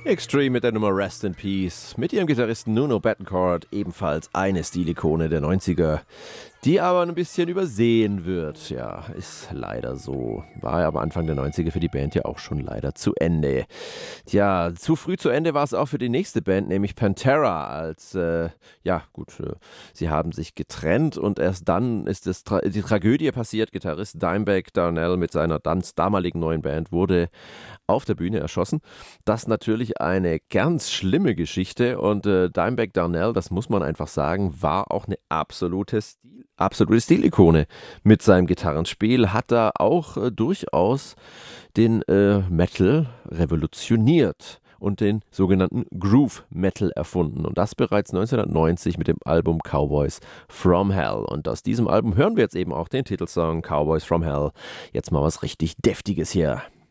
Extreme mit der Nummer Rest in Peace, mit ihrem Gitarristen Nuno Bettencourt, ebenfalls eine Stilikone der 90er, die aber ein bisschen übersehen wird. Ja, ist leider so. War ja am Anfang der 90er für die Band ja auch schon leider zu Ende. Tja, zu früh zu Ende war es auch für die nächste Band, nämlich Pantera, sie haben sich getrennt und erst dann ist die Tragödie passiert. Gitarrist Dimebag Darnell mit seiner damaligen neuen Band wurde auf der Bühne erschossen. Das ist natürlich eine ganz schlimme Geschichte und Dimebag Darnell, das muss man einfach sagen, war auch eine absolute Stilikone mit seinem Gitarrenspiel, hat da auch durchaus den Metal revolutioniert und den sogenannten Groove Metal erfunden. Und das bereits 1990 mit dem Album Cowboys from Hell. Und aus diesem Album hören wir jetzt eben auch den Titelsong Cowboys from Hell. Jetzt mal was richtig Deftiges hier.